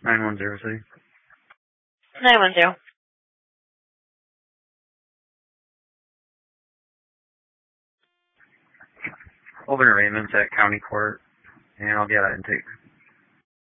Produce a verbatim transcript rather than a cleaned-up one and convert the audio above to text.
nine one zero city. nine one zero. Open arraignments at county court, and I'll get an intake.